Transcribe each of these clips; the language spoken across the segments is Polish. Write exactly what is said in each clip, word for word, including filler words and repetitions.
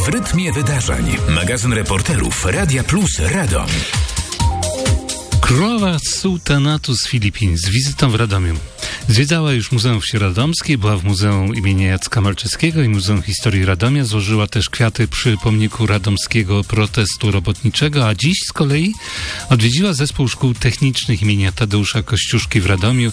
W rytmie wydarzeń. Magazyn reporterów Radia Plus Radom. Królowa Sultanatu z Filipin z wizytą w Radomiu. Zwiedzała już Muzeum Wsi Radomskiej, była w Muzeum imienia Jacka Malczewskiego i Muzeum Historii Radomia. Złożyła też kwiaty przy pomniku radomskiego protestu robotniczego, a dziś z kolei odwiedziła Zespół Szkół Technicznych imienia Tadeusza Kościuszki w Radomiu.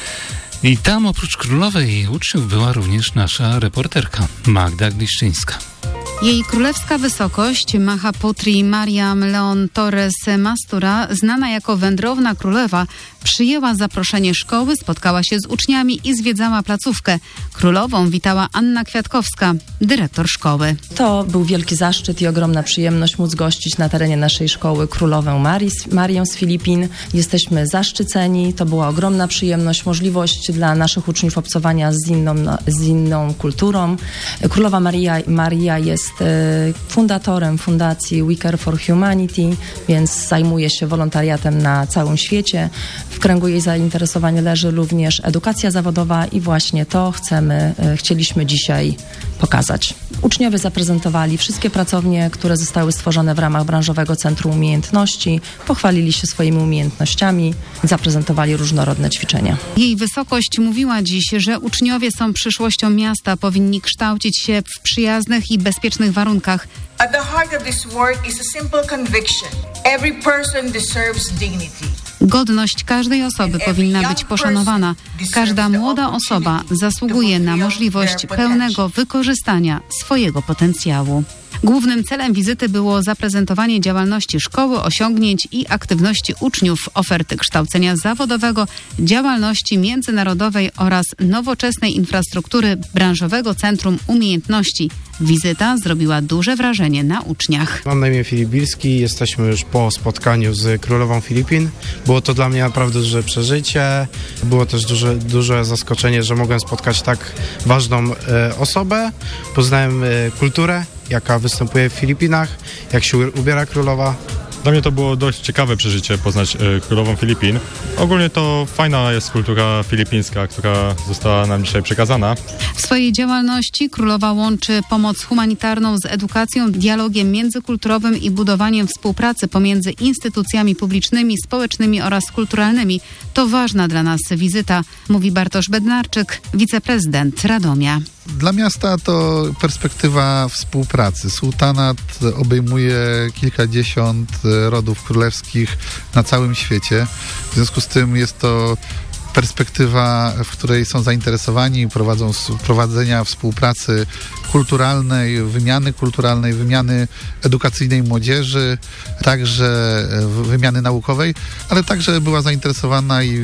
I tam oprócz królowej i uczniów była również nasza reporterka Magda Gliszczyńska. Jej królewska wysokość Mahaputri Mariam Leon Torres Mastura, znana jako wędrowna królowa, przyjęła zaproszenie szkoły, spotkała się z uczniami i zwiedzała placówkę. Królową witała Anna Kwiatkowska, dyrektor szkoły. To był wielki zaszczyt i ogromna przyjemność móc gościć na terenie naszej szkoły królowę Marii, Marię z Filipin. Jesteśmy zaszczyceni, to była ogromna przyjemność, możliwość dla naszych uczniów obcowania z inną, z inną kulturą. Królowa Maria, Maria jest fundatorem fundacji We Care for Humanity, więc zajmuje się wolontariatem na całym świecie. W kręgu jej zainteresowań leży również edukacja zawodowa i właśnie to chcemy, chcieliśmy dzisiaj pokazać. Uczniowie zaprezentowali wszystkie pracownie, które zostały stworzone w ramach branżowego Centrum Umiejętności, pochwalili się swoimi umiejętnościami, zaprezentowali różnorodne ćwiczenia. Jej wysokość mówiła dziś, że uczniowie są przyszłością miasta, powinni kształcić się w przyjaznych i bezpiecznych warunkach. At the heart of this work is a simple conviction. Every person deserves dignity. Godność każdej osoby powinna być poszanowana. Każda młoda osoba zasługuje na możliwość pełnego wykorzystania swojego potencjału. Głównym celem wizyty było zaprezentowanie działalności szkoły, osiągnięć i aktywności uczniów, oferty kształcenia zawodowego, działalności międzynarodowej oraz nowoczesnej infrastruktury branżowego Centrum Umiejętności. Wizyta zrobiła duże wrażenie na uczniach. Mam na imię Filip Bilski, jesteśmy już po spotkaniu z królową Filipin. Było to dla mnie naprawdę duże przeżycie. Było też duże, duże zaskoczenie, że mogłem spotkać tak ważną e, osobę. Poznałem e, kulturę, jaka występuje w Filipinach, jak się ubiera królowa. Dla mnie to było dość ciekawe przeżycie, poznać y, królową Filipin. Ogólnie to fajna jest kultura filipińska, która została nam dzisiaj przekazana. W swojej działalności królowa łączy pomoc humanitarną z edukacją, dialogiem międzykulturowym i budowaniem współpracy pomiędzy instytucjami publicznymi, społecznymi oraz kulturalnymi. To ważna dla nas wizyta, mówi Bartosz Bednarczyk, wiceprezydent Radomia. Dla miasta to perspektywa współpracy. Sultanat obejmuje kilkadziesiąt rodów królewskich na całym świecie. W związku z tym jest to perspektywa, w której są zainteresowani, prowadzą prowadzenia współpracy kulturalnej, wymiany kulturalnej, wymiany edukacyjnej młodzieży, także wymiany naukowej, ale także była zainteresowana i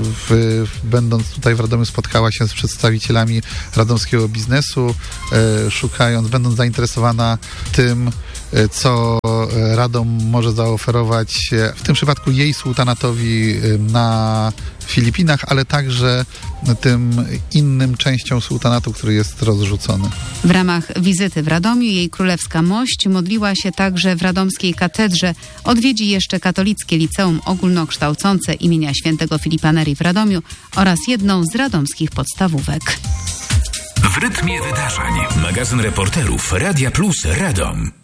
w, będąc tutaj w Radomiu spotkała się z przedstawicielami radomskiego biznesu, e, szukając, będąc zainteresowana tym, co Radom może zaoferować w tym przypadku jej sultanatowi na Filipinach, ale także tym innym częściom sultanatu, który jest rozrzucony. W ramach wizyty w Radomiu jej królewska mość modliła się także w radomskiej katedrze. Odwiedzi jeszcze katolickie liceum ogólnokształcące imienia świętego Filipa Neri w Radomiu oraz jedną z radomskich podstawówek. W rytmie wydarzeń. Magazyn reporterów Radia Plus Radom.